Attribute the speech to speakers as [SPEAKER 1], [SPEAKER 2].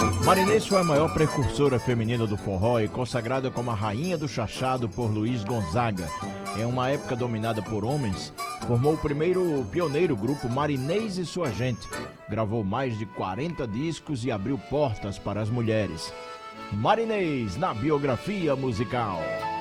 [SPEAKER 1] Marinês foi a maior precursora feminina do forró e consagrada como a rainha do chachado por Luiz Gonzaga. Em uma época dominada por homens, formou o pioneiro grupo Marinês e Sua Gente. Gravou mais de 40 discos e abriu portas para as mulheres. Marinês na biografia musical.